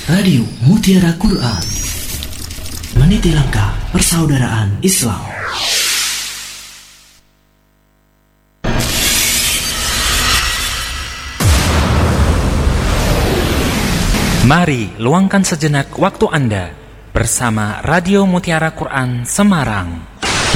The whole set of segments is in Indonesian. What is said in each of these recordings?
Radio Mutiara Quran, meniti langkah persaudaraan Islam. Mari luangkan sejenak waktu Anda bersama Radio Mutiara Quran Semarang.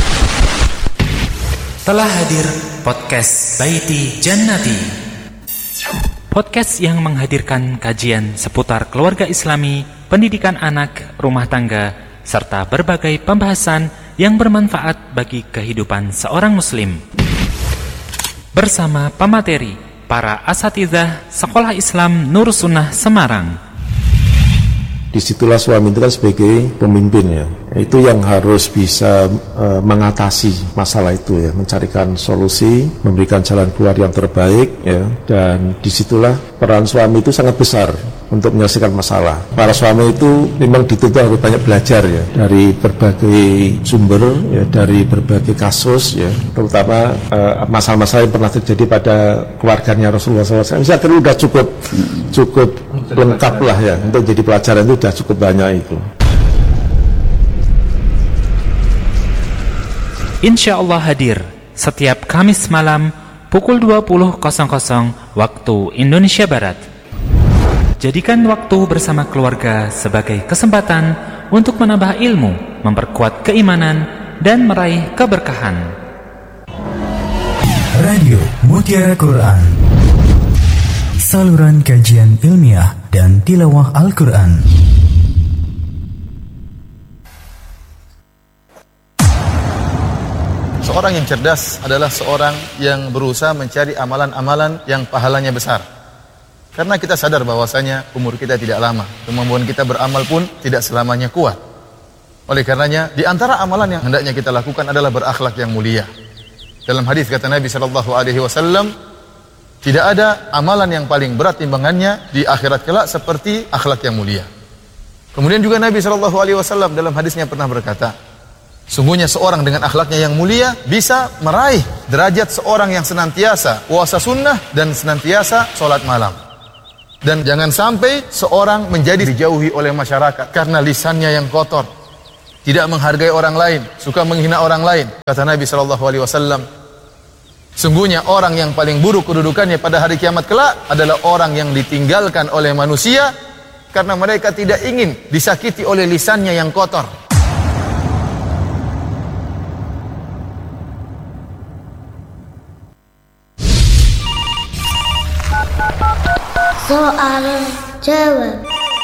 Telah hadir podcast Baiti Jannati. Podcast yang menghadirkan kajian seputar keluarga Islami, pendidikan anak, rumah tangga, serta berbagai pembahasan yang bermanfaat bagi kehidupan seorang muslim. Bersama pemateri, para asatidzah Sekolah Islam Nur Sunnah Semarang. Disitulah suami itu kan sebagai pemimpin ya, itu yang harus bisa mengatasi masalah itu ya, mencarikan solusi, memberikan jalan keluar yang terbaik ya, dan disitulah peran suami itu sangat besar untuk menyelesaikan masalah. Para suami itu memang dituntut harus banyak belajar ya, dari berbagai sumber ya, dari berbagai kasus ya, terutama masalah-masalah yang pernah terjadi pada keluarganya Rasulullah SAW. Saya kira sudah cukup lengkap lah ya, untuk jadi pelajaran itu sudah cukup banyak itu. Insya Allah hadir setiap Kamis malam pukul 20.00 waktu Indonesia Barat. Jadikan waktu bersama keluarga sebagai kesempatan untuk menambah ilmu, memperkuat keimanan, dan meraih keberkahan. Radio Mutiara Quran, saluran kajian ilmiah dan tilawah Al-Quran. Seorang yang cerdas adalah seorang yang berusaha mencari amalan-amalan yang pahalanya besar. Karena kita sadar bahwasanya umur kita tidak lama, kemampuan kita beramal pun tidak selamanya kuat. Oleh karenanya, di antara amalan yang hendaknya kita lakukan adalah berakhlak yang mulia. Dalam hadis kata Nabi SAW, tidak ada amalan yang paling berat timbangannya di akhirat kelak seperti akhlak yang mulia. Kemudian juga Nabi SAW dalam hadisnya pernah berkata, sungguhnya seorang dengan akhlaknya yang mulia bisa meraih derajat seorang yang senantiasa puasa sunnah dan senantiasa sholat malam. Dan jangan sampai seorang menjadi dijauhi oleh masyarakat karena lisannya yang kotor, tidak menghargai orang lain, suka menghina orang lain. Kata Nabi SAW, sungguhnya orang yang paling buruk kedudukannya pada hari kiamat kelak adalah orang yang ditinggalkan oleh manusia karena mereka tidak ingin disakiti oleh lisannya yang kotor. Soal jawab.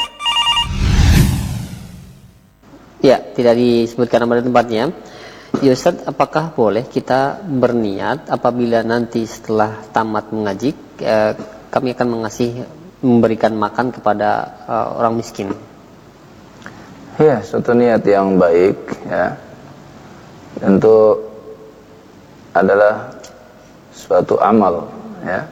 Ya, tidak disebutkan nama dan tempatnya. Ya Ustaz, apakah boleh kita berniat apabila nanti setelah tamat mengaji kami akan memberikan makan kepada orang miskin? Ya, suatu niat yang baik ya. Tentu adalah suatu amal ya.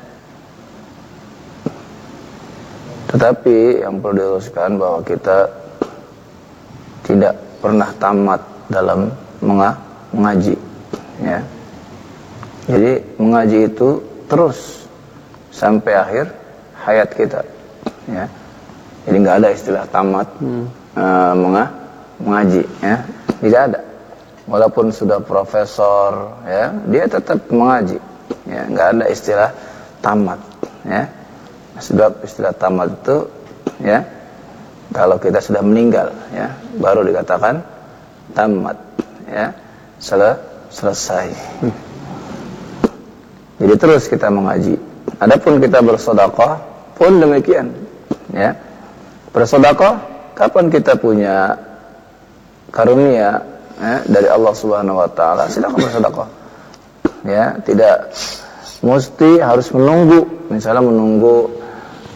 Tetapi yang perlu diluruskan bahwa kita tidak pernah tamat dalam mengaji ya. Jadi mengaji itu terus sampai akhir hayat kita ya. Jadi nggak ada istilah tamat mengaji ya. Tidak ada. Walaupun sudah profesor ya, dia tetap mengaji ya. Nggak ada istilah tamat ya. Sebab istilah tamat itu ya, kalau kita sudah meninggal ya, baru dikatakan tamat ya, selesai. Jadi terus kita mengaji. Adapun kita bersedekah pun demikian ya. Bersedekah kapan kita punya karunia ya, dari Allah Subhanahu wa taala, silakan bersedekah. Ya, tidak mesti harus menunggu, misalnya menunggu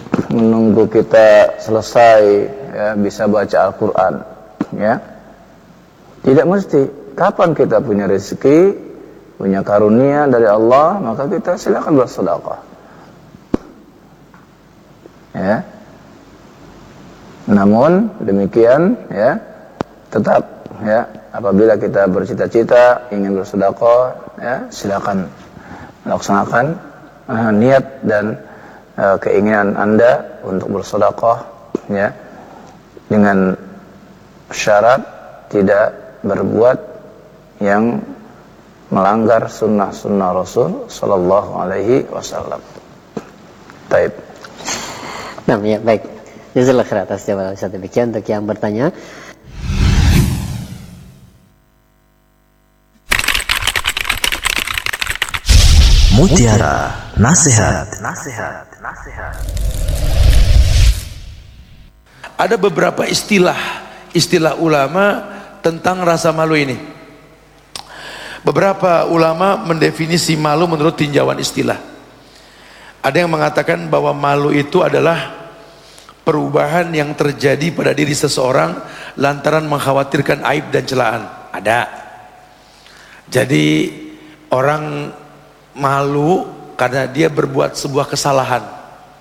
kita selesai ya, bisa baca Al-Quran ya. Tidak mesti. Kapan kita punya rezeki, punya karunia dari Allah, maka kita silakan bersedekah ya. Namun demikian ya, tetap ya, apabila kita bercita-cita ingin bersedekah ya, silakan laksanakan niat dan keinginan Anda untuk bersedekah ya. dengan syarat tidak berbuat yang melanggar sunnah-sunnah Rasul Sallallahu Alaihi Wasallam. Taib. Nah, ya, baik. Jazakallah khair atas jawaban Ustaz. Demikian untuk yang bertanya. Mutiara Nasihat. Ada beberapa istilah ulama tentang rasa malu ini. Beberapa ulama mendefinisi malu menurut tinjauan istilah. Ada yang mengatakan bahwa malu itu adalah perubahan yang terjadi pada diri seseorang lantaran mengkhawatirkan aib dan celaan. Ada. Jadi orang malu karena dia berbuat sebuah kesalahan.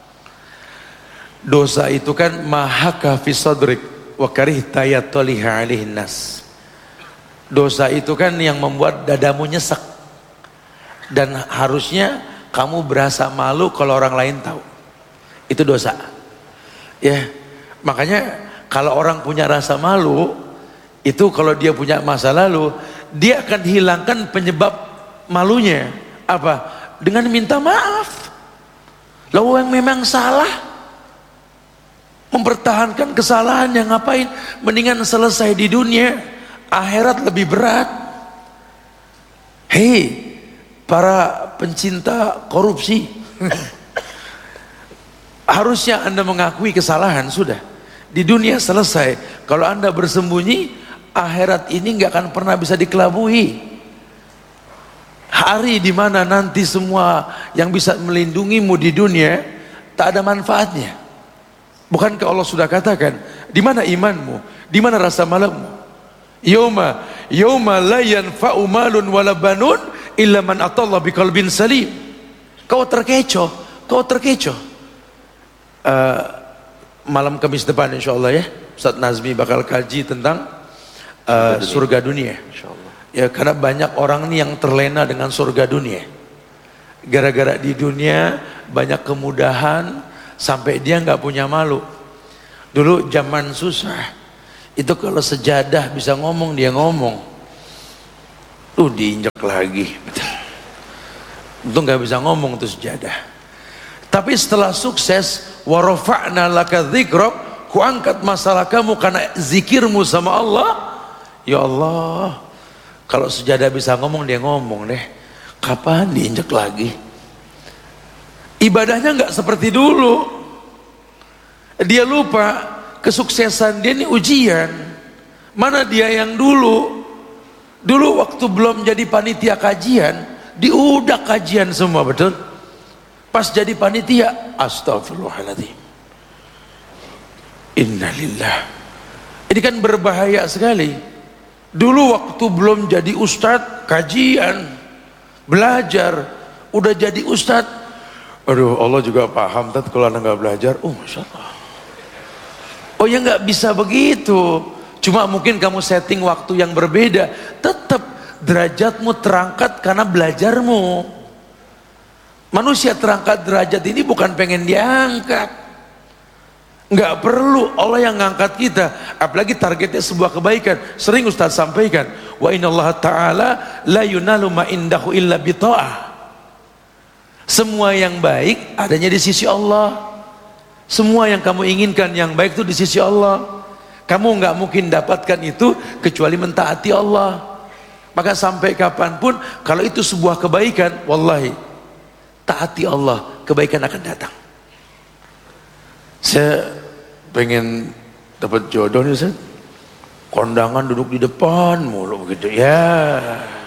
Dosa itu kan mahaka fi sadrik wa karihta yataliha alaihin nas. Dosa itu kan yang membuat dadamu nyesek, dan harusnya kamu berasa malu kalau orang lain tahu. Itu dosa. Ya, makanya kalau orang punya rasa malu, itu kalau dia punya masa lalu, dia akan hilangkan penyebab malunya. Apa? Dengan minta maaf. Lalu yang memang salah, mempertahankan kesalahan yang ngapain? Mendingan selesai di dunia, akhirat lebih berat. Hei, para pencinta korupsi, harusnya Anda mengakui kesalahan sudah. Di dunia selesai. Kalau Anda bersembunyi, akhirat ini nggak akan pernah bisa dikelabui. Hari di mana nanti semua yang bisa melindungimu di dunia tak ada manfaatnya. Bukankah Allah sudah katakan, di mana imanmu, di mana rasa malumu? Yauma la yanfa'u malun wala banun illa man atallah biqalbin salim. Kau terkecoh. Malam Kamis depan insyaallah ya, Ustaz Nazmi bakal kaji tentang surga dunia. Insyaallah. Ya, karena banyak orang nih yang terlena dengan surga dunia. Gara-gara di dunia banyak kemudahan sampai dia nggak punya malu. Dulu zaman susah, itu kalau sejadah bisa ngomong, dia ngomong, diinjak lagi. Itu nggak bisa ngomong tuh sejadah. Tapi setelah sukses, wa rafa'na laka dzikrak, ku angkat masalah kamu karena zikirmu sama Allah. Ya Allah, kalau sejadah bisa ngomong, dia ngomong deh. Kapan diinjak lagi? Ibadahnya nggak seperti dulu. Dia lupa kesuksesan dia ini ujian. Mana dia yang dulu waktu belum jadi panitia kajian, diudak kajian semua, betul? Pas jadi panitia, astagfirullahaladzim, innalillah. Ini kan berbahaya sekali. Dulu waktu belum jadi ustadz, kajian, belajar, udah jadi ustadz, aduh, Allah juga paham tat kalau anda nggak belajar. Masya Allah. Oh ya, nggak bisa begitu. Cuma mungkin kamu setting waktu yang berbeda, tetap derajatmu terangkat karena belajarmu. Manusia terangkat derajat ini bukan pengen diangkat. Nggak perlu Allah yang ngangkat kita, apalagi targetnya sebuah kebaikan. Sering Ustaz sampaikan, wa innallaha ta'ala la yunalu ma indahu illa bita'ah. Semua yang baik adanya di sisi Allah. Semua yang kamu inginkan yang baik itu di sisi Allah. Kamu nggak mungkin dapatkan itu kecuali mentaati Allah. Maka sampai kapanpun kalau itu sebuah kebaikan, wallahi taati Allah, kebaikan akan datang. Saya pengen dapat jodoh nih Ustaz, kondangan duduk di depan mulu begitu ya.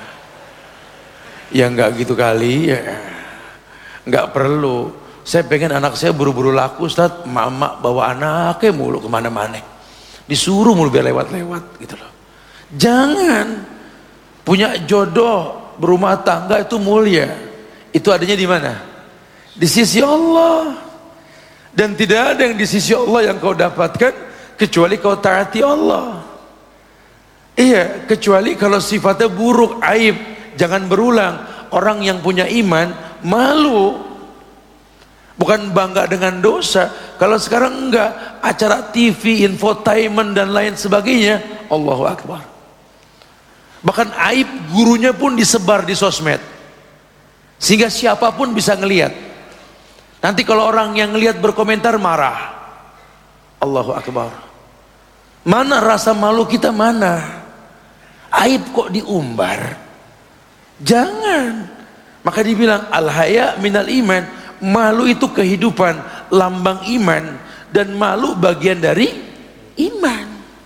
Ya nggak gitu kali ya, nggak perlu. Saya pengen anak saya buru-buru laku Ustaz, mama bawa anaknya mulu kemana-mana, disuruh mulu biar lewat-lewat gitu loh. Jangan. Punya jodoh berumah tangga itu mulia. Itu adanya di mana? Di sisi Allah. Dan tidak ada yang di sisi Allah yang kau dapatkan kecuali kau taati Allah. Iya, kecuali kalau sifatnya buruk, aib, jangan berulang. Orang yang punya iman malu, bukan bangga dengan dosa. Kalau sekarang enggak, acara TV, infotainment dan lain sebagainya, Allahu Akbar. Bahkan aib gurunya pun disebar di sosmed, sehingga siapapun bisa ngelihat. Nanti kalau orang yang ngelihat berkomentar marah, Allahu Akbar. Mana rasa malu kita, mana? Aib kok diumbar? Jangan. Maka dibilang al-haya minal iman, malu itu kehidupan, lambang iman, dan malu bagian dari iman.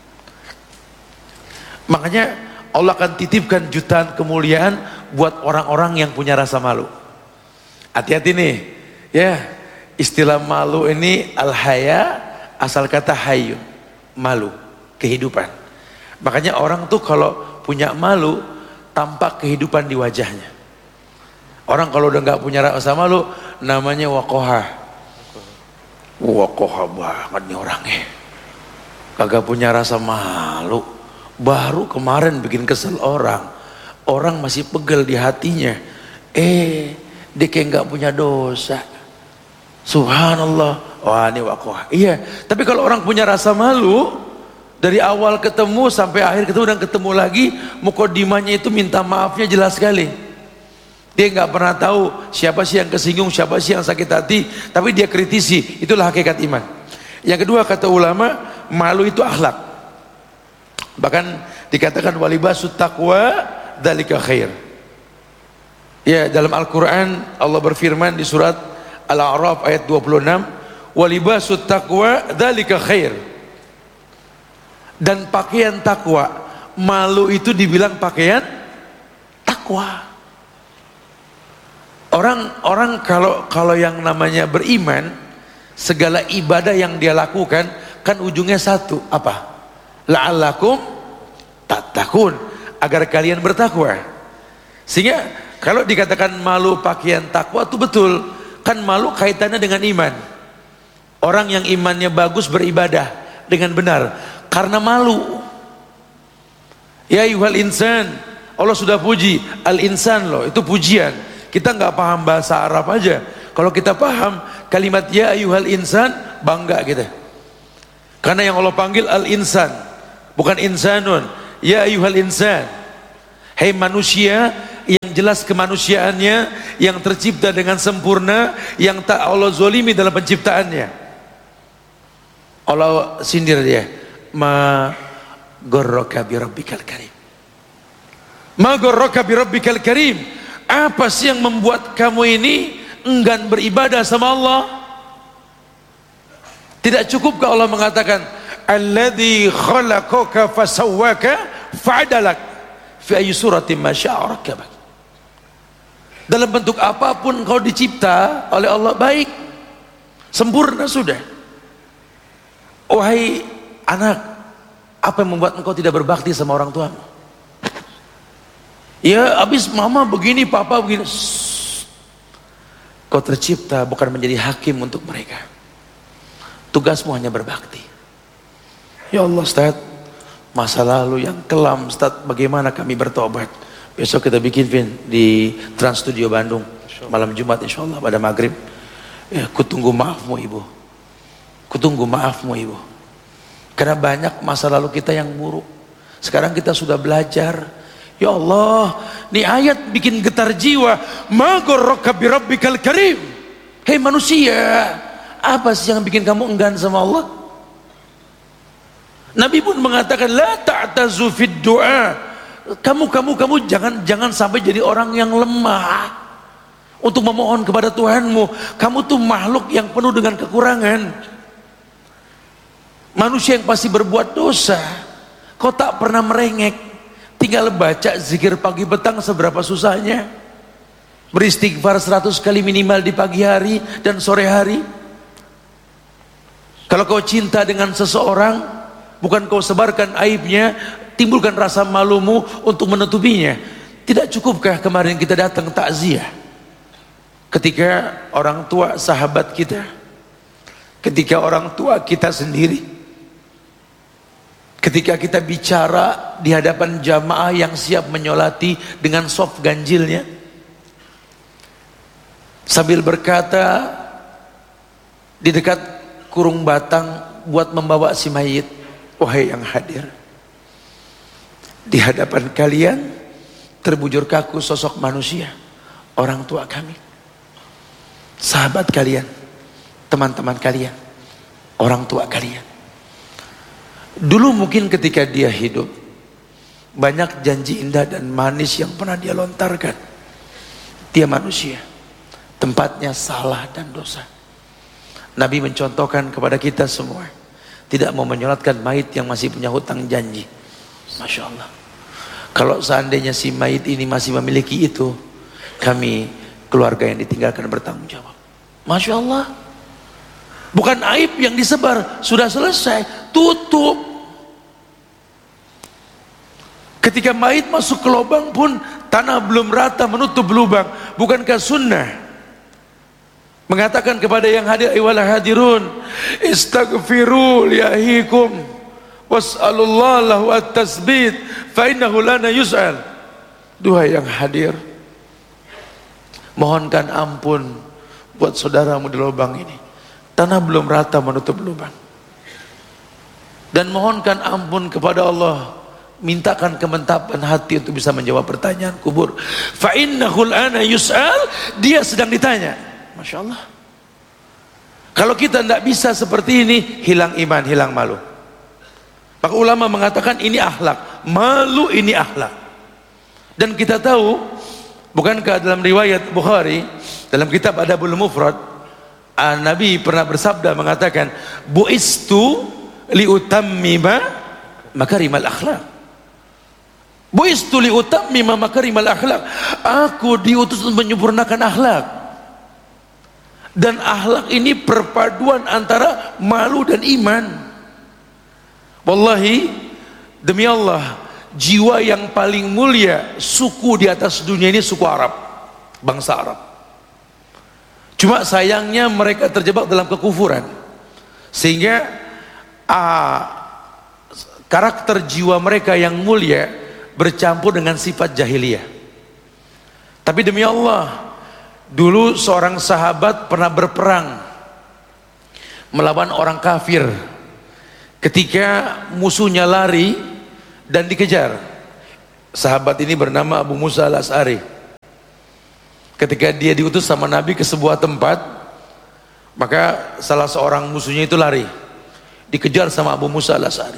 Makanya Allah akan titipkan jutaan kemuliaan buat orang-orang yang punya rasa malu. Hati-hati nih, ya, istilah malu ini al-haya asal kata hayyun, malu, kehidupan. Makanya orang tuh kalau punya malu tampak kehidupan di wajahnya. Orang kalau udah nggak punya rasa malu, namanya wakoha. Wakoha banget nih orangnya. Kagak punya rasa malu. Baru kemarin bikin kesel orang. Orang masih pegel di hatinya. Dia kayak nggak punya dosa. Subhanallah. Wah, ini wakoha. Iya. Tapi kalau orang punya rasa malu, dari awal ketemu sampai akhir ketemu dan ketemu lagi, mukodimanya itu minta maafnya jelas sekali. Dia nggak pernah tahu siapa sih yang kesinggung, siapa sih yang sakit hati, tapi dia kritisi. Itulah hakikat iman. Yang kedua, kata ulama, malu itu akhlak. Bahkan dikatakan walibasut taqwa dzalika khair. Ya, dalam Al-Qur'an Allah berfirman di surat Al-A'raf ayat 26, walibasut taqwa dzalika khair. Dan pakaian takwa, malu itu dibilang pakaian takwa. Orang kalau yang namanya beriman, segala ibadah yang dia lakukan kan ujungnya satu, apa? La'allakum tattaqun, agar kalian bertakwa. Sehingga kalau dikatakan malu pakaian takwa itu betul, kan malu kaitannya dengan iman. Orang yang imannya bagus beribadah dengan benar karena malu. Ya ayyuhal insan, Allah sudah puji al-insan loh, itu pujian. Kita nggak paham bahasa Arab aja. Kalau kita paham kalimat ya ayyuhal insan, bangga kita. Karena yang Allah panggil al-insan, bukan insanun. Ya ayyuhal insan, hei manusia yang jelas kemanusiaannya, yang tercipta dengan sempurna, yang tak Allah zolimi dalam penciptaannya. Allah sindir dia, ma gharraka bi rabbikal karim. Ma gharraka bi rabbikal karim. Apa sih yang membuat kamu ini enggan beribadah sama Allah? Tidak cukupkah Allah mengatakan alladzi khalaqaka fasawwaka fa'adalak fi ayyi suratin ma syaa rakkabak. Dalam bentuk apapun kau dicipta oleh Allah baik, sempurna sudah. Wahai anak, apa yang membuat engkau tidak berbakti sama orang tuamu? Ya habis mama begini, papa begini. Kau tercipta bukan menjadi hakim untuk mereka. Tugasmu hanya berbakti. Ya Allah Ustaz, masa lalu yang kelam Ustaz, bagaimana kami bertobat? Besok kita bikin di Trans Studio Bandung malam Jumat insyaallah pada maghrib. Ya, kutunggu maafmu ibu. Kutunggu maafmu ibu. Karena banyak masa lalu kita yang buruk. Sekarang kita sudah belajar. Ya Allah, ini ayat bikin getar jiwa. Ma gharraka bi rabbikal karim. Hei manusia, apa sih yang bikin kamu enggan sama Allah? Nabi pun mengatakan la ta'tazu fid du'a. Kamu jangan sampai jadi orang yang lemah untuk memohon kepada Tuhanmu. Kamu tuh makhluk yang penuh dengan kekurangan. Manusia yang pasti berbuat dosa. Kau tak pernah merengek. Tinggal baca zikir pagi petang seberapa susahnya. Beristighfar 100 kali minimal di pagi hari dan sore hari. Kalau kau cinta dengan seseorang, bukan kau sebarkan aibnya, timbulkan rasa malumu untuk menutupinya. Tidak cukupkah kemarin kita datang takziah? Ketika orang tua sahabat kita, ketika orang tua kita sendiri, ketika kita bicara di hadapan jamaah yang siap menyolati dengan soft ganjilnya, sambil berkata di dekat kurung batang buat membawa si mayit. Wahai yang hadir, di hadapan kalian terbujur kaku sosok manusia, orang tua kami, sahabat kalian, teman-teman kalian, orang tua kalian. Dulu mungkin ketika dia hidup, banyak janji indah dan manis yang pernah dia lontarkan. Dia manusia, tempatnya salah dan dosa. Nabi mencontohkan kepada kita semua, tidak mau menyolatkan mayit yang masih punya hutang janji. Masya Allah. Kalau seandainya si mayit ini masih memiliki itu, kami keluarga yang ditinggalkan bertanggung jawab. Masya Allah. Bukan aib yang disebar, sudah selesai, tutup. Ketika mayit masuk ke lubang pun tanah belum rata menutup lubang. Bukankah sunnah mengatakan kepada yang hadir, ayyuhal hadirun, istaghfiru li ahikum was'alullah lahu at-tasbit fa innahu lana yus'al. Duhai yang hadir, mohonkan ampun buat saudaramu di lubang ini. Tanah belum rata menutup lubang. Dan mohonkan ampun kepada Allah, mintakan kemantapan hati untuk bisa menjawab pertanyaan kubur. Fa innahu lana yus'al, dia sedang ditanya. Masya Allah. Kalau kita tidak bisa seperti ini, hilang iman, hilang malu. Maka ulama mengatakan ini akhlak, malu ini akhlak. Dan kita tahu, bukankah dalam riwayat Bukhari, dalam kitab Adabul Mufrad, Nabi pernah bersabda mengatakan, bu'istu liutammima makarimal akhlak. Bu'istu liutammima makarimal akhlak. Aku diutus untuk menyempurnakan akhlak. Dan akhlak ini perpaduan antara malu dan iman. Wallahi, demi Allah, jiwa yang paling mulia suku di atas dunia ini suku Arab, bangsa Arab. Cuma sayangnya mereka terjebak dalam kekufuran, sehingga karakter jiwa mereka yang mulia bercampur dengan sifat jahiliyah. Tapi demi Allah, dulu seorang sahabat pernah berperang melawan orang kafir. Ketika musuhnya lari dan dikejar, sahabat ini bernama Abu Musa al-Ash'ari. Ketika dia diutus sama Nabi ke sebuah tempat, maka salah seorang musuhnya itu lari, dikejar sama Abu Musa al-Ash'ari.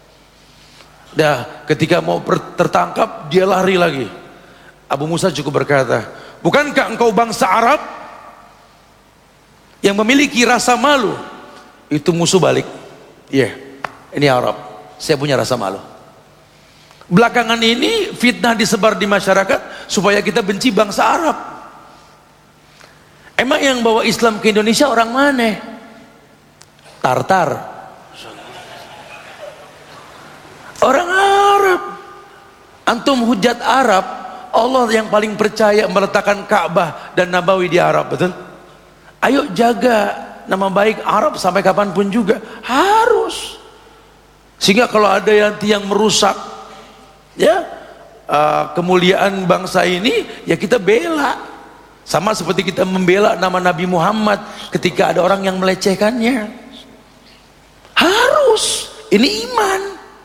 Ketika mau tertangkap, dia lari lagi. Abu Musa cukup berkata, bukankah engkau bangsa Arab yang memiliki rasa malu? Itu musuh balik. Iya, ini Arab, saya punya rasa malu. Belakangan ini fitnah disebar di masyarakat supaya kita benci bangsa Arab. Emang yang bawa Islam ke Indonesia orang mana? Tartar. Orang Arab. Antum hujat Arab, Allah yang paling percaya meletakkan Ka'bah dan Nabawi di Arab, betul? Ayo jaga nama baik Arab sampai kapanpun juga, harus. Sehingga kalau ada yang merusak ya kemuliaan bangsa ini, ya kita bela. Sama seperti kita membela nama Nabi Muhammad ketika ada orang yang melecehkannya. Harus, ini iman.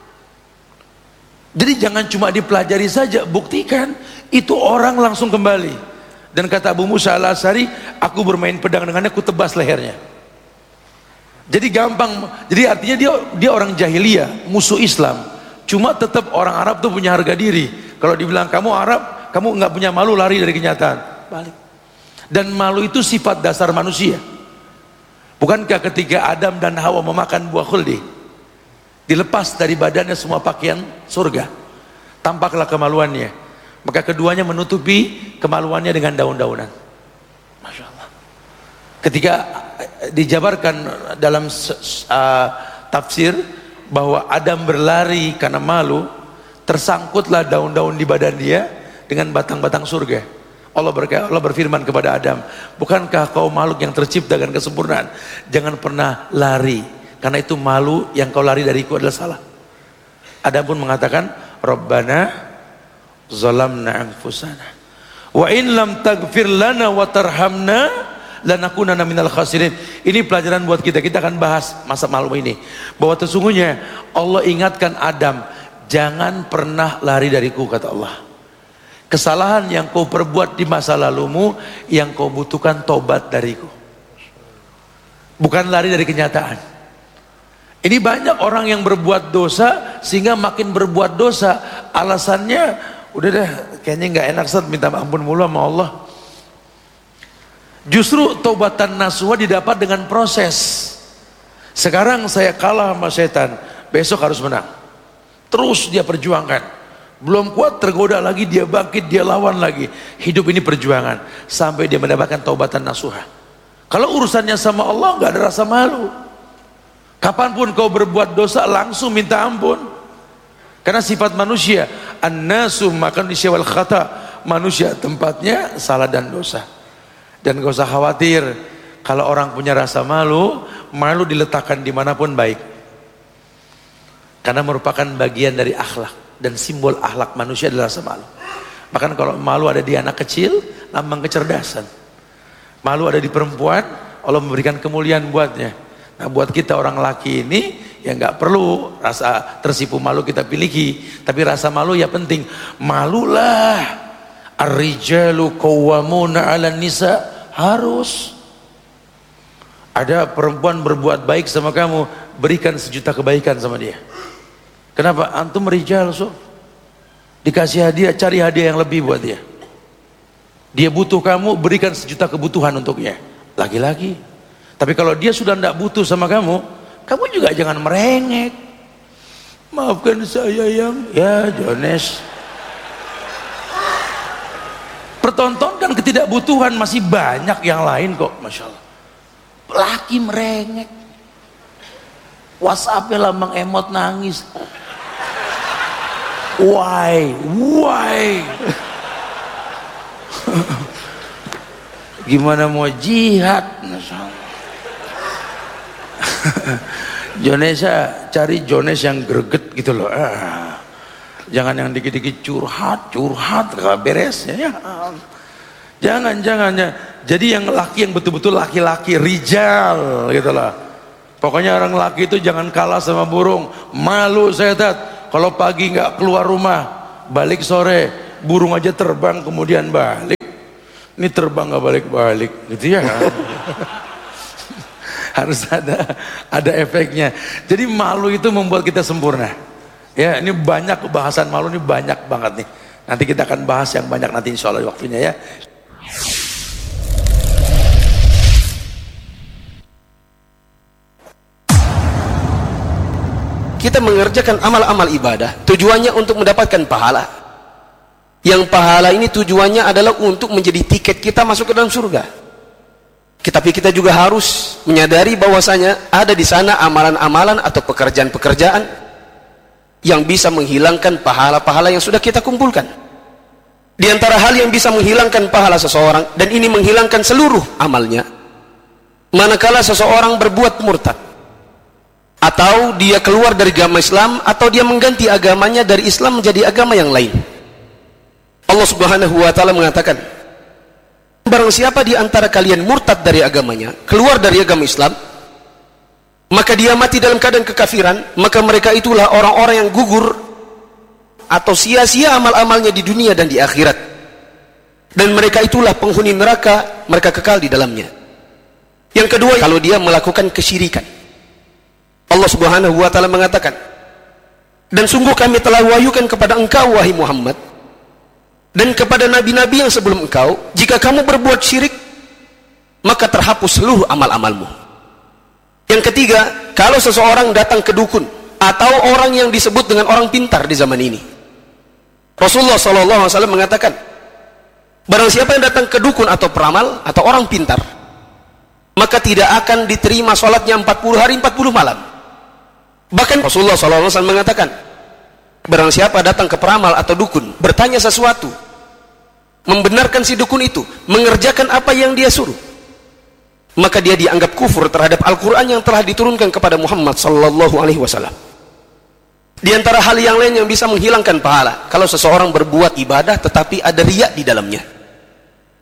Jadi jangan cuma dipelajari saja, buktikan. Itu orang langsung kembali. Dan kata Abu Musa al-Ash'ari, aku bermain pedang dengannya, aku tebas lehernya. Jadi gampang. Jadi artinya dia orang jahiliyah, musuh Islam. Cuma tetap orang Arab tuh punya harga diri. Kalau dibilang kamu Arab, kamu nggak punya malu, lari dari kenyataan. Balik. Dan malu itu sifat dasar manusia. Bukankah ketika Adam dan Hawa memakan buah khuldi, dilepas dari badannya semua pakaian surga, tampaklah kemaluannya. Maka keduanya menutupi kemaluannya dengan daun-daunan. Masya Allah. Ketika dijabarkan dalam tafsir bahwa Adam berlari karena malu, tersangkutlah daun-daun di badan dia dengan batang-batang surga. Allah berfirman kepada Adam, bukankah kau makhluk yang tercipta dengan kesempurnaan? Jangan pernah lari, karena itu malu yang kau lari dariku adalah salah. Adam pun mengatakan, Rabbana zalamna anfusana wa in lam taghfir lana wa tarhamna lanakunanna minal khasirin. Ini pelajaran buat kita. Kita akan bahas masa malam ini bahwa sesungguhnya Allah ingatkan Adam, jangan pernah lari dariku, kata Allah. Kesalahan yang kau perbuat di masa lalumu, yang kau butuhkan tobat dariku, bukan lari dari kenyataan. Ini banyak orang yang berbuat dosa sehingga makin berbuat dosa. Alasannya, udah deh kayaknya nggak enak Ustaz, minta ampun mulu sama Allah. Justru taubatan nasuha didapat dengan proses. Sekarang saya kalah sama setan, besok harus menang. Terus dia perjuangkan. Belum kuat, tergoda lagi, dia bangkit, dia lawan lagi. Hidup ini perjuangan sampai dia mendapatkan taubatan nasuha. Kalau urusannya sama Allah, nggak ada rasa malu. Kapanpun kau berbuat dosa, langsung minta ampun. Karena sifat manusia, an-nasu makan wal khata, manusia tempatnya salah dan dosa. Dan gak usah khawatir, kalau orang punya rasa malu, malu diletakkan dimanapun baik. Karena merupakan bagian dari akhlak. Dan simbol akhlak manusia adalah rasa malu. Bahkan kalau malu ada di anak kecil, lambang kecerdasan. Malu ada di perempuan, Allah memberikan kemuliaan buatnya. Nah, buat kita orang laki ini, ya nggak perlu rasa tersipu malu kita miliki, tapi rasa malu ya penting. Malulah. Ar-rijalu qawwamuna 'alan nisa, harus. Ada perempuan berbuat baik sama kamu, berikan 1 juta kebaikan sama dia. Kenapa? Antum rijal, so dikasih hadiah, cari hadiah yang lebih buat dia. Dia butuh kamu, berikan 1 juta kebutuhan untuknya. Laki-laki. Tapi kalau dia sudah tidak butuh sama kamu, kamu juga jangan merengek. Maafkan saya yang, ya Jones. Pertontonkan ketidakbutuhan, masih banyak yang lain kok, Masya Allah. Laki merengek. WhatsApp-nya lambang emot nangis. Why? Gimana mau jihad? Jonesa, cari Jones yang greget gitu loh. Jangan yang dikit-dikit curhat, gak beres ya. Jangan ya. Jadi yang laki yang betul-betul laki-laki, rijal gitu loh. Pokoknya orang laki itu jangan kalah sama burung. Malu saya kalau pagi nggak keluar rumah, balik sore, burung aja terbang kemudian balik. Ini terbang nggak balik-balik, gitu ya. Harus ada efeknya. Jadi malu itu membuat kita sempurna. Ya, ini banyak bahasan malu, ini banyak banget nih. Nanti kita akan bahas yang banyak nanti insya Allah waktunya ya. Kita mengerjakan amal-amal ibadah tujuannya untuk mendapatkan pahala. Yang pahala ini tujuannya adalah untuk menjadi tiket kita masuk ke dalam surga. Tapi kita juga harus menyadari bahwasanya ada di sana amalan-amalan atau pekerjaan-pekerjaan yang bisa menghilangkan pahala-pahala yang sudah kita kumpulkan. Di antara hal yang bisa menghilangkan pahala seseorang, dan ini menghilangkan seluruh amalnya, manakala seseorang berbuat murtad, atau dia keluar dari agama Islam, atau dia mengganti agamanya dari Islam menjadi agama yang lain. Allah Subhanahu wa taala mengatakan, barang siapa di antara kalian murtad dari agamanya, keluar dari agama Islam, maka dia mati dalam keadaan kekafiran, maka mereka itulah orang-orang yang gugur atau sia-sia amal-amalnya di dunia dan di akhirat. Dan mereka itulah penghuni neraka, mereka kekal di dalamnya. Yang kedua, kalau dia melakukan kesyirikan, Allah Subhanahu wa taala mengatakan, dan sungguh kami telah wahyukan kepada engkau wahai Muhammad dan kepada nabi-nabi yang sebelum engkau, jika kamu berbuat syirik maka terhapus seluruh amal-amalmu. Yang ketiga, kalau seseorang datang ke dukun atau orang yang disebut dengan orang pintar di zaman ini, Rasulullah SAW mengatakan, barang siapa yang datang ke dukun atau peramal atau orang pintar, maka tidak akan diterima sholatnya 40 hari 40 malam. Bahkan Rasulullah SAW mengatakan, barang siapa datang ke peramal atau dukun, bertanya sesuatu, membenarkan si dukun itu, mengerjakan apa yang dia suruh, maka dia dianggap kufur terhadap Al-Quran yang telah diturunkan kepada Muhammad SAW. Di antara hal yang lain yang bisa menghilangkan pahala, kalau seseorang berbuat ibadah tetapi ada riya di dalamnya.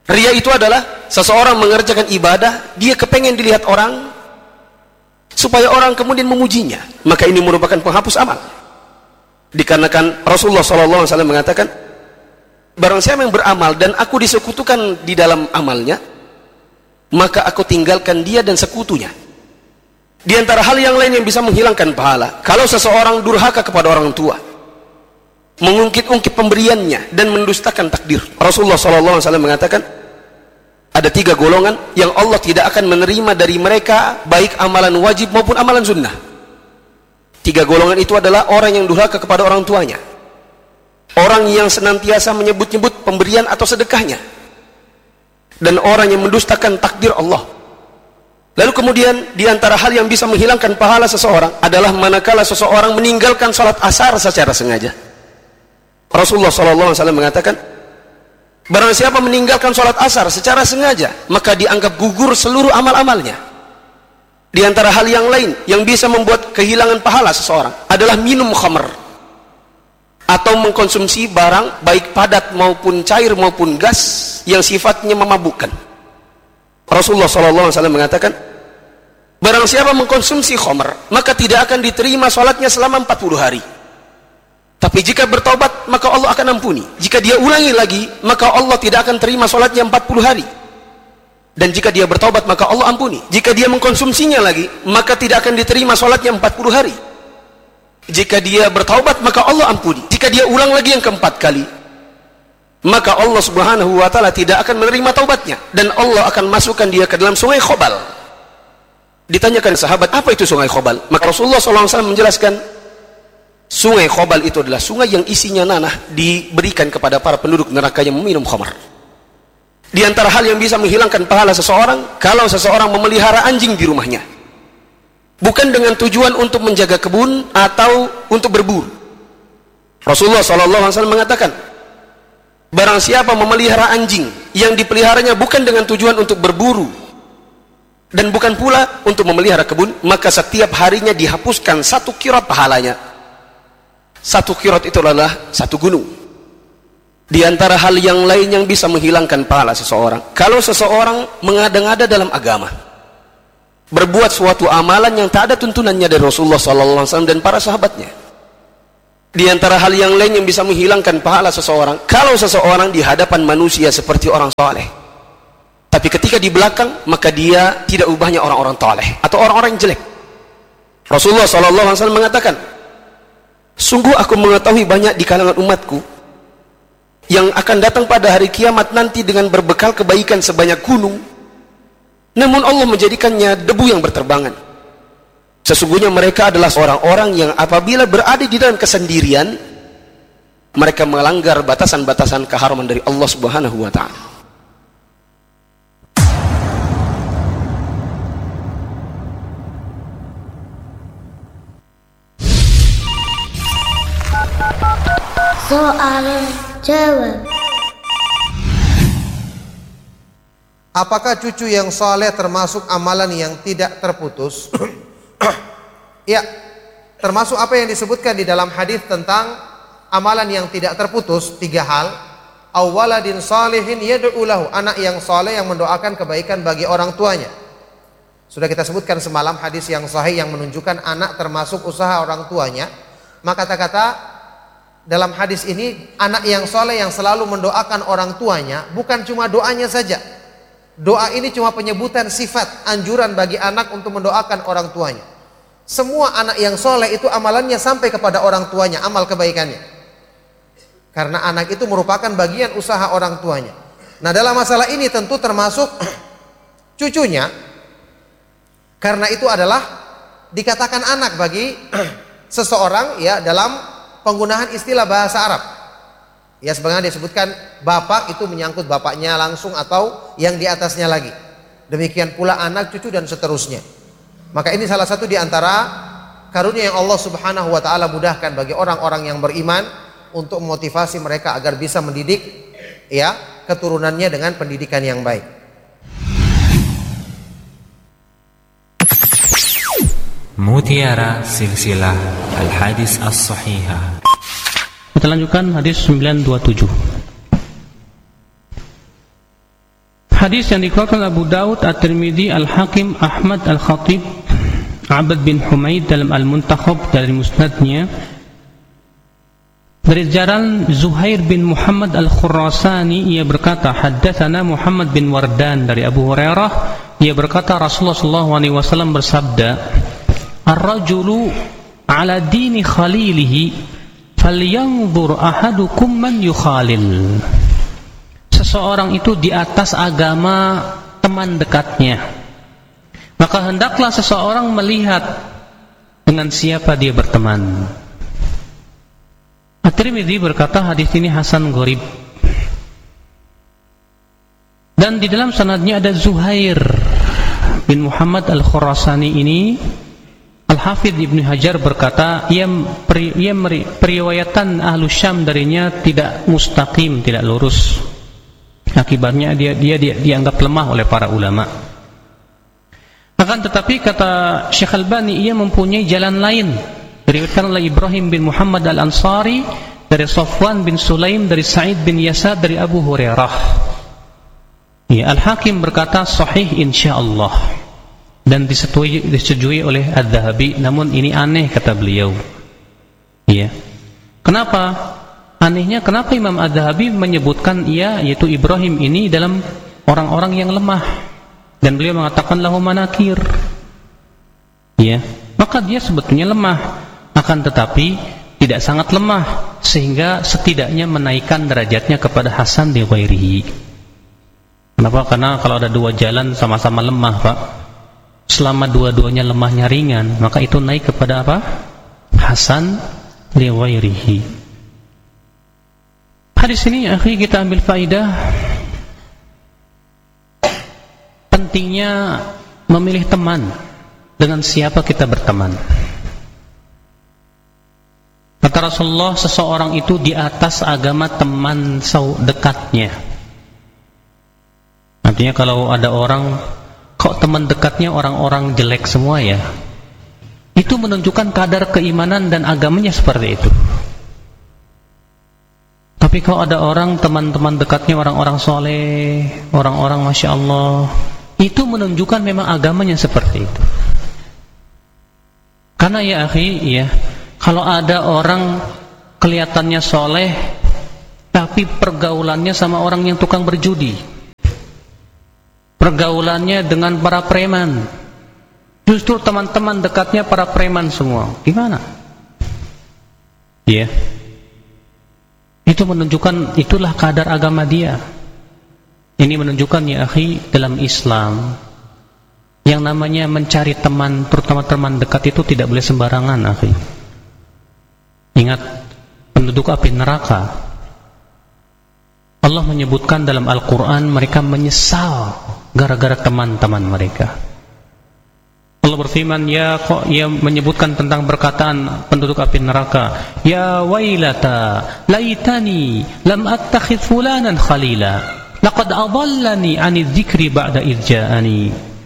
Ria itu adalah seseorang mengerjakan ibadah, dia kepengen dilihat orang supaya orang kemudian memujinya, maka ini merupakan penghapus amal. Dikarenakan Rasulullah SAW mengatakan, barang siapa yang beramal dan aku disekutukan di dalam amalnya, maka aku tinggalkan dia dan sekutunya. Di antara hal yang lain yang bisa menghilangkan pahala, kalau seseorang durhaka kepada orang tua, mengungkit-ungkit pemberiannya dan mendustakan takdir. Rasulullah SAW mengatakan, ada 3 golongan yang Allah tidak akan menerima dari mereka, baik amalan wajib maupun amalan sunnah. 3 golongan itu adalah orang yang durhaka kepada orang tuanya, orang yang senantiasa menyebut-nyebut pemberian atau sedekahnya, dan orang yang mendustakan takdir Allah. Lalu kemudian di antara hal yang bisa menghilangkan pahala seseorang adalah manakala seseorang meninggalkan salat asar secara sengaja. Rasulullah SAW mengatakan, barang siapa meninggalkan sholat asar secara sengaja, maka dianggap gugur seluruh amal-amalnya. Di antara hal yang lain yang bisa membuat kehilangan pahala seseorang adalah minum khamr, atau mengkonsumsi barang baik padat maupun cair maupun gas yang sifatnya memabukkan. Rasulullah SAW mengatakan, barang siapa mengkonsumsi khamr, maka tidak akan diterima sholatnya selama 40 hari. Tapi jika bertaubat, maka Allah akan ampuni. Jika dia ulangi lagi, maka Allah tidak akan terima sholatnya 40 hari. Dan jika dia bertaubat, maka Allah ampuni. Jika dia mengkonsumsinya lagi, maka tidak akan diterima sholatnya 40 hari. Jika dia bertaubat, maka Allah ampuni. Jika dia ulang lagi yang keempat kali, maka Allah Subhanahu wa ta'ala tidak akan menerima taubatnya, dan Allah akan masukkan dia ke dalam sungai Khobal. Ditanyakan sahabat, apa itu sungai Khobal? Maka Rasulullah SAW menjelaskan, sungai Khobal itu adalah sungai yang isinya nanah diberikan kepada para penduduk neraka yang meminum khamar. Di antara hal yang bisa menghilangkan pahala seseorang, kalau seseorang memelihara anjing di rumahnya, bukan dengan tujuan untuk menjaga kebun atau untuk berburu. Rasulullah SAW mengatakan, barang siapa memelihara anjing yang dipeliharanya bukan dengan tujuan untuk berburu dan bukan pula untuk memelihara kebun, maka setiap harinya dihapuskan 1 qirat pahalanya. 1 qirat itu adalah 1 gunung. Di antara hal yang lain yang bisa menghilangkan pahala seseorang, kalau seseorang mengada-ngada dalam agama, berbuat suatu amalan yang tak ada tuntunannya dari Rasulullah SAW dan para sahabatnya. Di antara hal yang lain yang bisa menghilangkan pahala seseorang, kalau seseorang di hadapan manusia seperti orang soleh, tapi ketika di belakang maka dia tidak ubahnya orang-orang soleh atau orang-orang jelek. Rasulullah SAW mengatakan, sungguh aku mengetahui banyak di kalangan umatku yang akan datang pada hari kiamat nanti dengan berbekal kebaikan sebanyak gunung, namun Allah menjadikannya debu yang berterbangan. Sesungguhnya mereka adalah orang-orang yang apabila berada di dalam kesendirian, mereka melanggar batasan-batasan keharaman dari Allah Subhanahu wa ta'ala. Soal jawab. Apakah cucu yang soleh termasuk amalan yang tidak terputus? Ya, termasuk apa yang disebutkan di dalam hadis tentang amalan yang tidak terputus, 3 hal. Awaladin salihin yad'u lahu, anak yang soleh yang mendoakan kebaikan bagi orang tuanya. Sudah kita sebutkan semalam hadis yang sahih yang menunjukkan anak termasuk usaha orang tuanya. Maka kata-kata dalam hadis ini, anak yang soleh yang selalu mendoakan orang tuanya, bukan cuma doanya saja. Doa ini cuma penyebutan sifat, anjuran bagi anak untuk mendoakan orang tuanya. Semua anak yang soleh itu amalannya sampai kepada orang tuanya, amal kebaikannya. Karena anak itu merupakan bagian usaha orang tuanya. Nah, dalam masalah ini tentu termasuk cucunya, karena itu adalah dikatakan anak bagi seseorang ya dalam penggunaan istilah bahasa Arab. Ya, sebagaimana disebutkan bapak itu menyangkut bapaknya langsung atau yang di atasnya lagi. Demikian pula anak, cucu dan seterusnya. Maka ini salah satu di antara karunia yang Allah Subhanahu wa taala mudahkan bagi orang-orang yang beriman untuk memotivasi mereka agar bisa mendidik ya keturunannya dengan pendidikan yang baik. Mutiara Silsilah Al-Hadis As-Sahihah. Kita lanjutkan hadis 927. Hadis yang dikeluarkan Abu Daud, At-Tirmidzi, Al-Hakim, Ahmad, Al-Khatib, Abd bin Humaid dalam Al-Muntakhab dari musnadnya dari jalan Zuhair bin Muhammad Al-Khurasani, ia berkata, haddatsana Muhammad bin Wardan dari Abu Hurairah, ia berkata Rasulullah SAW bersabda, ar-rajulu ala dini khalilihi falyanzur ahadukum man yukhalil. Seseorang itu di atas agama teman dekatnya, maka hendaklah seseorang melihat dengan siapa dia berteman. At-Tirmidzi berkata hadis ini hasan gharib, dan di dalam sanadnya ada Zuhair bin Muhammad Al-Khurasani ini. Al-Hafidz Ibnu Hajar berkata periwayatan Ahlu Syam darinya tidak mustaqim, tidak lurus. Akibatnya dia dianggap lemah oleh para ulama. Akan tetapi kata Syekh Albani, ia mempunyai jalan lain. Diriwayatkan oleh Ibrahim bin Muhammad Al-Ansari dari Safwan bin Sulaim dari Sa'id bin Yasar dari Abu Hurairah. Ya, Al-Hakim berkata sahih insyaallah dan disetujui oleh Adz-Dzahabi. Namun ini aneh kata beliau. Ya. Kenapa? Anehnya kenapa Imam Adz-Dzahabi menyebutkan ia, yaitu Ibrahim ini, dalam orang-orang yang lemah, dan beliau mengatakan lahu manakir. Ya, maka dia sebetulnya lemah. Akan tetapi tidak sangat lemah sehingga setidaknya menaikkan derajatnya kepada Hasan di ghairihi. Kenapa? Karena kalau ada dua jalan sama-sama lemah, Pak, selama dua-duanya lemahnya ringan, maka itu naik kepada apa? Hasan li ghairihi. Hadis ini akhi kita ambil faidah pentingnya memilih teman, dengan siapa kita berteman. Kata Rasulullah, seseorang itu di atas agama teman dekatnya. Artinya kalau ada orang, kok teman dekatnya orang-orang jelek semua ya, itu menunjukkan kadar keimanan dan agamanya seperti itu. Tapi kalau ada orang, teman-teman dekatnya orang-orang soleh, orang-orang Masya Allah, itu menunjukkan memang agamanya seperti itu. Karena ya akhi, ya, kalau ada orang kelihatannya soleh tapi pergaulannya sama orang yang tukang berjudi, pergaulannya dengan para preman, justru teman-teman dekatnya para preman semua, gimana? Ya, itu menunjukkan itulah kadar agama dia. Ini menunjukkan ya akhi, dalam Islam yang namanya mencari teman, terutama teman dekat, itu tidak boleh sembarangan akhi. Ingat, penduduk api neraka, Allah menyebutkan dalam Al-Quran mereka menyesal gara-gara teman-teman mereka. Allah berfirman, ia menyebutkan tentang perkataan penduduk api neraka, ya wailata laitani lam attakhidh fulanan khalila laqad adallani 'anidz dzikri ba'da idz ja'ani.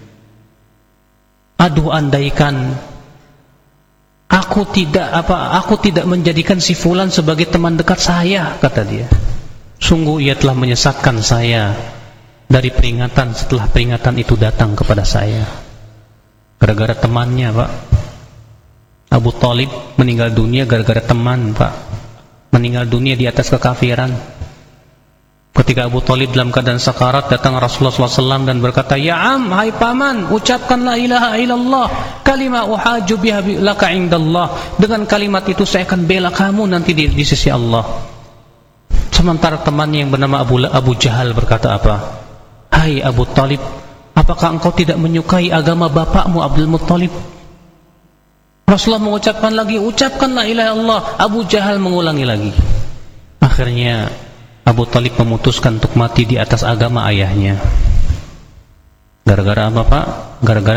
Aduh, andaikan aku tidak menjadikan si fulan sebagai teman dekat saya, kata dia. Sungguh ia telah menyesatkan saya dari peringatan setelah peringatan itu datang kepada saya. Gara-gara temannya, Pak. Abu Thalib meninggal dunia gara-gara teman, Pak. Meninggal dunia di atas kekafiran. Ketika Abu Thalib dalam keadaan sakarat, datang Rasulullah SAW dan berkata, ya am, hai paman, ucapkan la ilaha illallah, kalimah uhaju biha laka indallah. Dengan kalimat itu saya akan bela kamu nanti di sisi Allah. Sementara temannya yang bernama Abu Jahal berkata apa? Hai Abu Thalib, apakah engkau tidak menyukai agama bapakmu Abdul Muttalib? Rasulullah mengucapkan lagi, ucapkan la ilaha illallah. Abu Jahal mengulangi lagi. Akhirnya Abu Thalib memutuskan untuk mati di atas agama ayahnya. Gara-gara apa, Pak? Gara-gara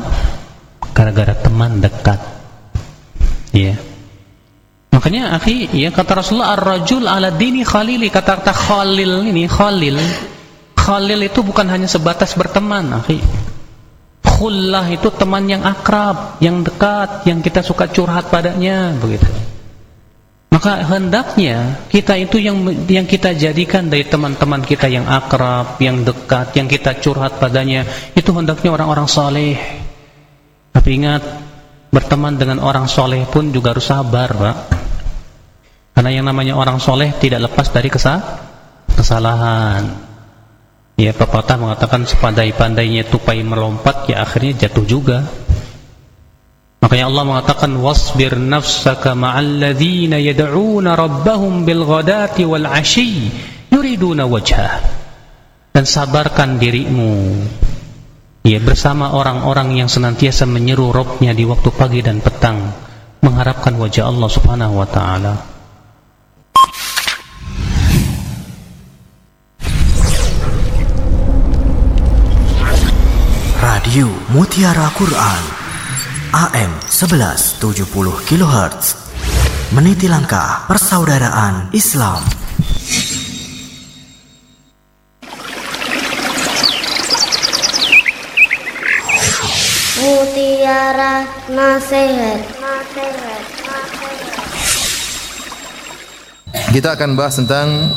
teman dekat. Ya. Makanya akhi, ya, kata Rasulullah, ar-rajul ala dini khalili. Kata khalil ini, khalil itu bukan hanya sebatas berteman, akhi. Khullah itu teman yang akrab, yang dekat, yang kita suka curhat padanya, begitu. Maka hendaknya kita itu yang kita jadikan dari teman-teman kita yang akrab, yang dekat, yang kita curhat padanya, itu hendaknya orang-orang saleh. Tapi ingat, berteman dengan orang soleh pun juga harus sabar, Pak. Karena yang namanya orang soleh tidak lepas dari kesalahan. Ya, pepatah mengatakan sepandai-pandainya tupai melompat, ya akhirnya jatuh juga. Makanya Allah mengatakan wasbir nafsaka ma'al ladzina yad'una rabbahum bil ghadati wal 'ashyi yuriduna wajhah. Dan sabarkan dirimu ya bersama orang-orang yang senantiasa menyeru Rabbnya di waktu pagi dan petang mengharapkan wajah Allah Subhanahu wa taala. Radio Mutiara Quran AM 1170 kHz meniti langkah persaudaraan Islam. Mutiara Nasihat. Kita akan bahas tentang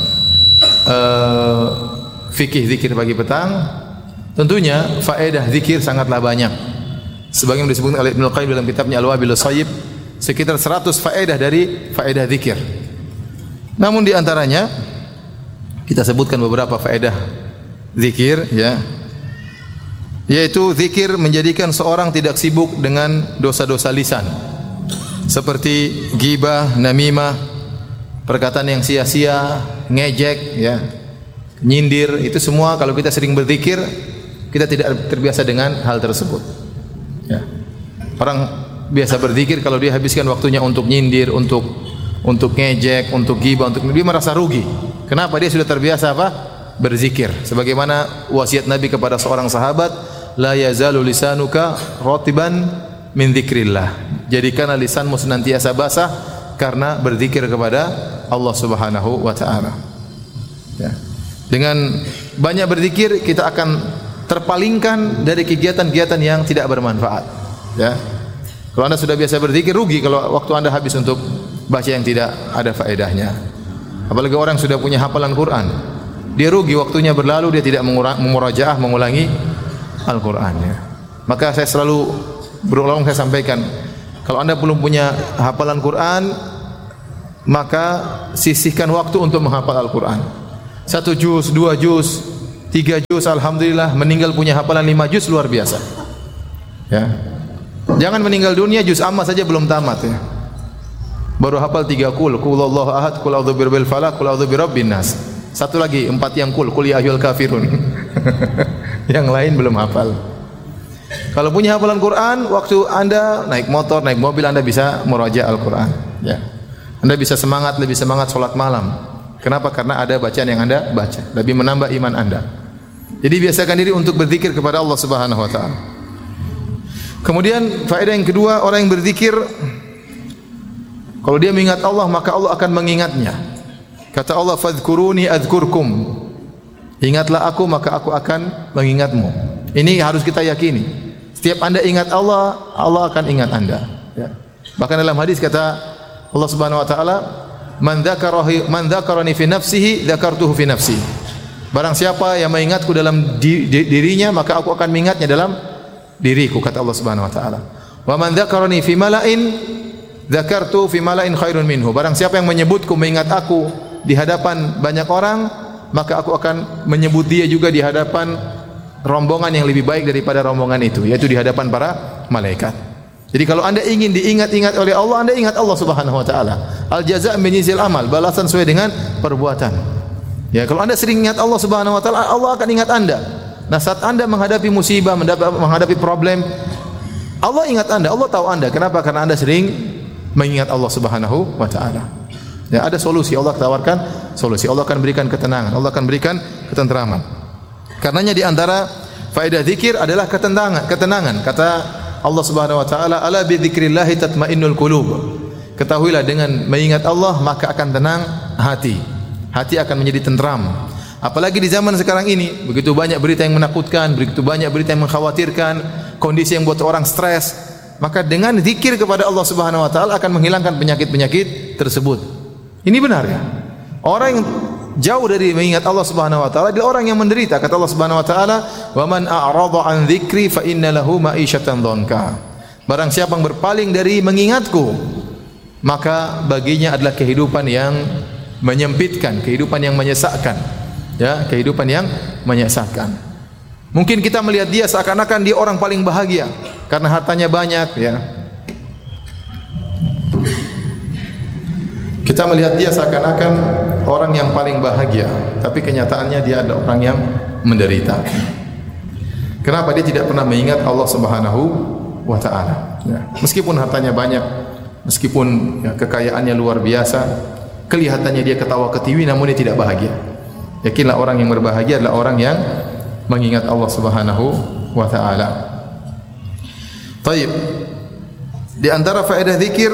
fikih zikir pagi petang. Tentunya faedah zikir sangatlah banyak. Sebagaimana disebutkan oleh Ibnu Qayyim dalam kitabnya Al-Wabil Shayyib, sekitar 100 faedah dari faedah zikir. Namun di antaranya kita sebutkan beberapa faedah zikir ya. Yaitu zikir menjadikan seorang tidak sibuk dengan dosa-dosa lisan. Seperti ghibah, namimah, perkataan yang sia-sia, ngejek ya, nyindir, itu semua kalau kita sering berzikir kita tidak terbiasa dengan hal tersebut. Ya. Orang biasa berzikir kalau dia habiskan waktunya untuk nyindir, untuk ngejek, untuk ghibah, dia merasa rugi. Kenapa? Dia sudah terbiasa apa? Berzikir. Sebagaimana wasiat Nabi kepada seorang sahabat, la yazalu lisanuka ratiban min dzikrillah. Jadikanlah lisanmu senantiasa basah karena berzikir kepada Allah Subhanahu wa taala. Ya. Dengan banyak berzikir kita akan terpalingkan dari kegiatan-kegiatan yang tidak bermanfaat. Ya. Kalau Anda sudah biasa berzikir, rugi kalau waktu Anda habis untuk baca yang tidak ada faedahnya. Apalagi orang sudah punya hafalan Quran, dia rugi waktunya berlalu, dia tidak memurajaah, mengulangi Al-Quran. Ya. Maka saya selalu berulang saya sampaikan, kalau Anda belum punya hafalan Quran, maka sisihkan waktu untuk menghafal Al-Quran. 1 juz, 2 juz, 3 juz, alhamdulillah. Meninggal punya hafalan 5 juz, luar biasa. Ya. Jangan meninggal dunia juz amma saja belum tamat ya. Baru hafal 3 qul huwallahu ahad, qul a'udzu birabbil falaq, qul a'udzu birabbin nas. Satu lagi 4 yang qul ya ayyuhal kafirun. Yang lain belum hafal. Kalau punya hafalan Quran, waktu Anda naik motor, naik mobil, Anda bisa murajaah Al-Quran ya. Anda bisa lebih semangat salat malam. Kenapa? Karena ada bacaan yang Anda baca, lebih menambah iman Anda. Jadi biasakan diri untuk berzikir kepada Allah Subhanahu wa taala. Kemudian faedah yang kedua, orang yang berzikir kalau dia mengingat Allah, maka Allah akan mengingatnya. Kata Allah, fadhkuruni adzkurkum. Ingatlah aku, maka aku akan mengingatmu. Ini harus kita yakini. Setiap Anda ingat Allah, Allah akan ingat Anda. Ya. Bahkan dalam hadis kata Allah Subhanahu wa taala, man dzakarani fi nafsihi dzakartuhu fi nafsi. Barang siapa yang mengingatku dalam dirinya, maka aku akan mengingatnya dalam diriku, kata Allah Subhanahu wa taala. Wa man dzakarani fi mala'in dzakartu fi mala'in khairun minhu. Barang siapa yang menyebutku, mengingat aku di hadapan banyak orang, maka aku akan menyebut dia juga di hadapan rombongan yang lebih baik daripada rombongan itu, yaitu di hadapan para malaikat. Jadi kalau Anda ingin diingat-ingat oleh Allah, Anda ingat Allah Subhanahu wa taala. Al jazaa' min jinsil amal, balasan sesuai dengan perbuatan. Ya, kalau Anda sering ingat Allah Subhanahu wa taala, Allah akan ingat Anda. Nah, saat Anda menghadapi musibah, menghadapi problem, Allah ingat Anda, Allah tahu Anda. Kenapa? Karena Anda sering mengingat Allah Subhanahu wa taala. Ya, ada solusi, Allah tawarkan solusi. Allah akan berikan ketenangan, Allah akan berikan ketentraman. Karenanya di antara faedah zikir adalah ketenangan. Kata Allah Subhanahu wa taala, ala bi dzikrillah tatmainnul qulub. Ketahuilah dengan mengingat Allah maka akan tenang hati. Hati akan menjadi tentram. Apalagi di zaman sekarang ini, begitu banyak berita yang menakutkan, begitu banyak berita yang mengkhawatirkan, kondisi yang buat orang stres. Maka dengan zikir kepada Allah Subhanahu wa taala akan menghilangkan penyakit-penyakit tersebut. Ini benar ya. Orang yang jauh dari mengingat Allah Subhanahu wa taala adalah orang yang menderita. Kata Allah Subhanahu wa taala, "Wa man a'rada 'an dzikri fa inna lahu ma'isyatan dhanka." Barang siapa yang berpaling dari mengingatku, maka baginya adalah kehidupan yang menyempitkan, kehidupan yang menyesakkan. Ya, kehidupan yang menyesakkan. Mungkin kita melihat dia seakan-akan dia orang paling bahagia karena hartanya banyak, ya. Kita melihat dia seakan-akan orang yang paling bahagia, tapi kenyataannya dia adalah orang yang menderita. Kenapa? Dia tidak pernah mengingat Allah Subhanahu wa taala. Ya. Meskipun hartanya banyak, meskipun ya, kekayaannya luar biasa, kelihatannya dia ketawa ketiwi namun dia tidak bahagia. Yakinlah orang yang berbahagia adalah orang yang mengingat Allah Subhanahu wa taala. Baik. Di antara faedah zikir,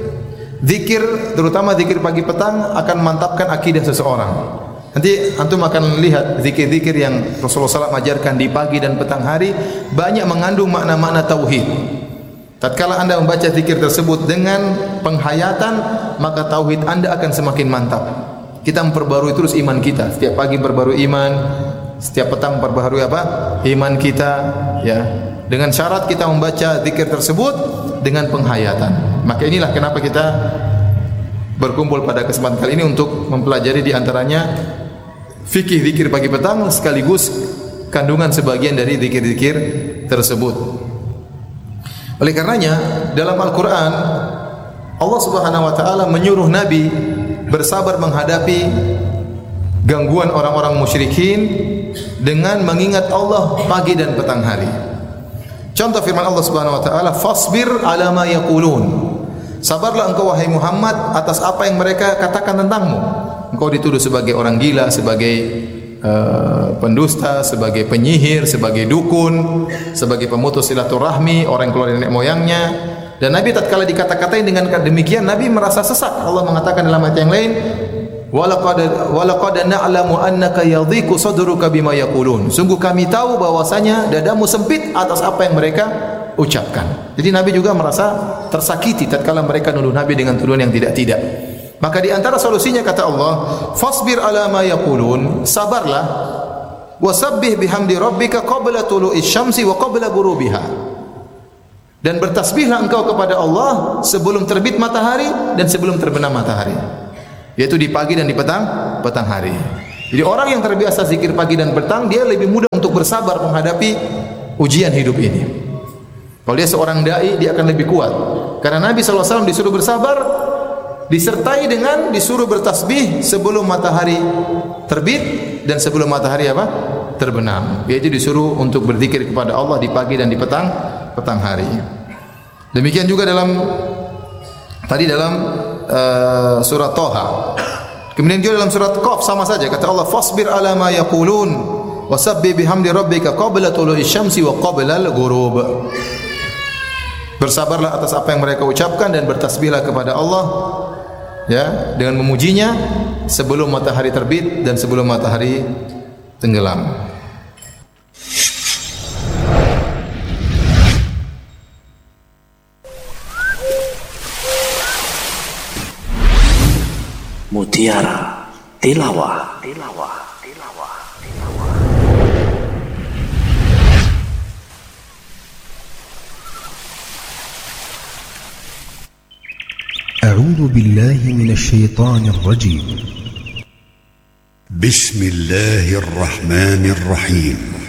terutama zikir pagi petang akan memantapkan akidah seseorang. Nanti antum akan lihat zikir-zikir yang Rasulullah SAW ajarkan di pagi dan petang hari banyak mengandung makna-makna tauhid. Tatkala anda membaca zikir tersebut dengan penghayatan, maka tauhid anda akan semakin mantap. Kita memperbarui terus iman kita. Setiap pagi memperbarui iman, setiap petang memperbarui apa? Iman kita, ya. Dengan syarat kita membaca zikir tersebut dengan penghayatan. Maka inilah kenapa kita berkumpul pada kesempatan kali ini untuk mempelajari di antaranya fikih zikir pagi petang sekaligus kandungan sebagian dari zikir-zikir tersebut. Oleh karenanya dalam Al-Quran Allah Subhanahu wa taala menyuruh Nabi bersabar menghadapi gangguan orang-orang musyrikin dengan mengingat Allah pagi dan petang hari. Contoh firman Allah Subhanahu wa taala, "Fasbir 'ala ma yaqulun." Sabarlah engkau wahai Muhammad atas apa yang mereka katakan tentangmu. Engkau dituduh sebagai orang gila, sebagai pendusta, sebagai penyihir, sebagai dukun, sebagai pemutus silaturahmi, orang yang keluar dari nenek moyangnya. Dan Nabi tatkala dikata-katain dengan demikian, Nabi merasa sesak. Allah mengatakan dalam ayat yang lain, "Walaqad na'lamu annaka yadhiqu sadruka bima yaqulun." Sungguh kami tahu bahwasanya dadamu sempit atas apa yang mereka ucapkan. Jadi Nabi juga merasa tersakiti tatkala mereka nuduh Nabi dengan tuduhan yang tidak-tidak. Maka di antara solusinya kata Allah, "Fasbir 'ala ma yaqulun." Sabarlah. Wasabbih bihamdi rabbika qabla tulu'isy syamsi wa qabla ghurubiha. Dan bertasbihlah engkau kepada Allah sebelum terbit matahari dan sebelum terbenam matahari. Yaitu di pagi dan di petang hari. Jadi orang yang terbiasa zikir pagi dan petang, dia lebih mudah untuk bersabar menghadapi ujian hidup ini. Kalau dia seorang dai, dia akan lebih kuat. Karena Nabi SAW disuruh bersabar, disertai dengan disuruh bertasbih sebelum matahari terbit dan sebelum matahari apa? Terbenam. Yaitu disuruh untuk berzikir kepada Allah di pagi dan di petang hari. Demikian juga dalam surat Toha. Kemudian juga dalam surat Qaf sama saja kata Allah, "Fasbir 'ala ma yaqulun wasabbih bihamdi rabbika qabla tulu'isy syamsi wa qabla al-ghurub." Bersabarlah atas apa yang mereka ucapkan dan bertasbihlah kepada Allah, ya, dengan memujinya sebelum matahari terbit dan sebelum matahari tenggelam. Mutiara Tilawah. أعوذ بالله من الشيطان الرجيم. بسم الله الرحمن الرحيم.